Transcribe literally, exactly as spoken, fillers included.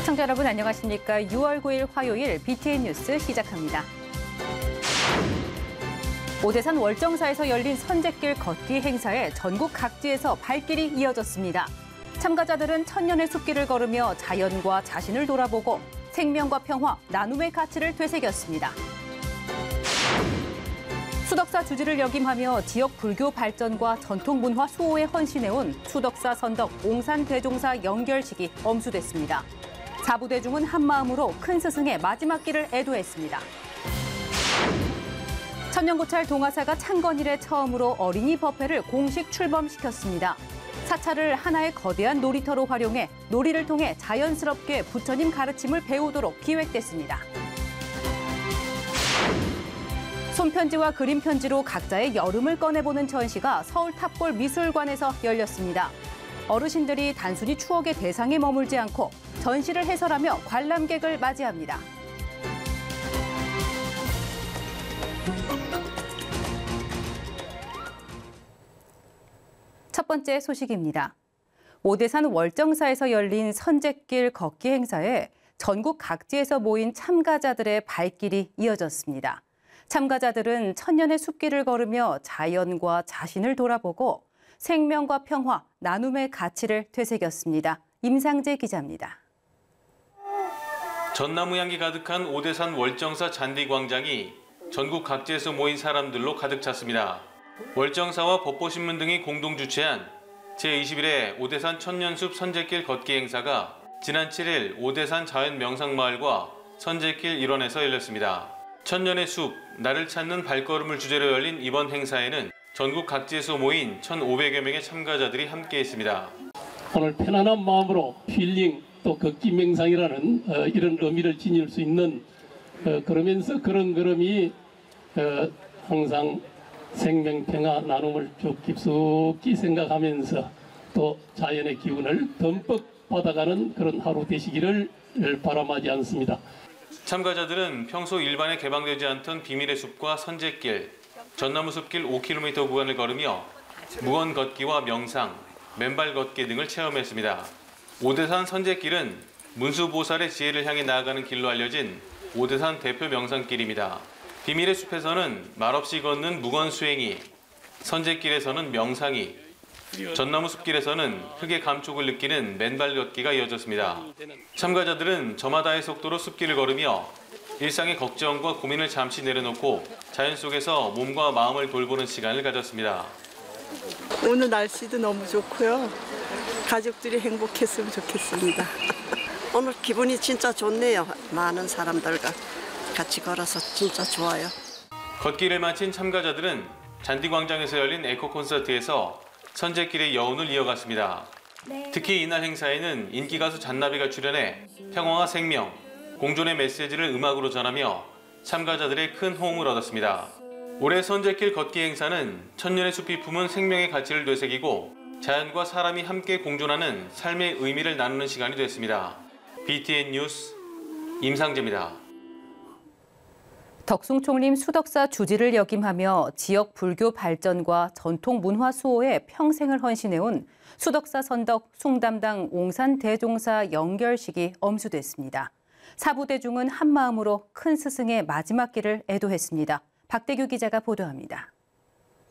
시청자 여러분 안녕하십니까? 유월 구일 화요일 비티엔 뉴스 시작합니다. 오대산 월정사에서 열린 선제길 걷기 행사에 전국 각지에서 발길이 이어졌습니다. 참가자들은 천년의 숲길을 걸으며 자연과 자신을 돌아보고 생명과 평화, 나눔의 가치를 되새겼습니다. 수덕사 주지를 역임하며 지역 불교 발전과 전통 문화 수호에 헌신해온 수덕사 선덕 옹산 대종사 연결식이 엄수됐습니다. 사부대중은 한마음으로 큰 스승의 마지막 길을 애도했습니다. 천년고찰 동화사가 창건일에 처음으로 어린이 법회를 공식 출범시켰습니다. 사찰을 하나의 거대한 놀이터로 활용해 놀이를 통해 자연스럽게 부처님 가르침을 배우도록 기획됐습니다. 손편지와 그림편지로 각자의 여름을 꺼내보는 전시가 서울 탑골 미술관에서 열렸습니다. 어르신들이 단순히 추억의 대상에 머물지 않고 전시를 해설하며 관람객을 맞이합니다. 첫 번째 소식입니다. 오대산 월정사에서 열린 선제길 걷기 행사에 전국 각지에서 모인 참가자들의 발길이 이어졌습니다. 참가자들은 천년의 숲길을 걸으며 자연과 자신을 돌아보고 생명과 평화, 나눔의 가치를 되새겼습니다. 임상재 기자입니다. 전나무 향기 가득한 오대산 월정사 잔디광장이 전국 각지에서 모인 사람들로 가득 찼습니다. 월정사와 법보신문 등이 공동 주최한 제이십일 회 오대산 천년숲 선제길 걷기 행사가 지난 칠일 오대산 자연명상마을과 선제길 일원에서 열렸습니다. 천년의 숲, 나를 찾는 발걸음을 주제로 열린 이번 행사에는 전국 각지에서 모인 천오백여 명의 참가자들이 함께했습니다. 오늘 편안한 마음으로 힐링 또 걷기 명상이라는 어, 이런 의미를 지닐 수 있는 어, 그러면서 그런 걸음이 어, 항상 생명 평화 나눔을 쭉 깊숙이 생각하면서 또 자연의 기운을 듬뿍 받아가는 그런 하루 되시기를 바라마지 않습니다. 참가자들은 평소 일반에 개방되지 않던 비밀의 숲과 선제길, 전나무 숲길 오 킬로미터 구간을 걸으며 무건 걷기와 명상, 맨발 걷기 등을 체험했습니다. 오대산 선제길은 문수보살의 지혜를 향해 나아가는 길로 알려진 오대산 대표 명상길입니다. 비밀의 숲에서는 말없이 걷는 무건 수행이, 선제길에서는 명상이, 전나무 숲길에서는 흙의 감촉을 느끼는 맨발 걷기가 이어졌습니다. 참가자들은 저마다의 속도로 숲길을 걸으며 일상의 걱정과 고민을 잠시 내려놓고 자연 속에서 몸과 마음을 돌보는 시간을 가졌습니다. 오늘 날씨도 너무 좋고요. 가족들이 행복했으면 좋겠습니다. 오늘 기분이 진짜 좋네요. 많은 사람들과 같이 걸어서 진짜 좋아요. 걷기를 마친 참가자들은 잔디광장에서 열린 에코 콘서트에서 선제길의 여운을 이어갔습니다. 네. 특히 이날 행사에는 인기 가수 잔나비가 출연해 평화와 생명, 공존의 메시지를 음악으로 전하며 참가자들의 큰 호응을 얻었습니다. 올해 선제길 걷기 행사는 천년의 숲이 품은 생명의 가치를 되새기고 자연과 사람이 함께 공존하는 삶의 의미를 나누는 시간이 됐습니다. 비티엔 뉴스 임상재입니다. 덕숭총림 수덕사 주지를 역임하며 지역 불교 발전과 전통 문화 수호에 평생을 헌신해온 수덕사 선덕 숭담당 옹산 대종사 연결식이 엄수됐습니다. 사부대중은 한마음으로 큰 스승의 마지막 길을 애도했습니다. 박대규 기자가 보도합니다.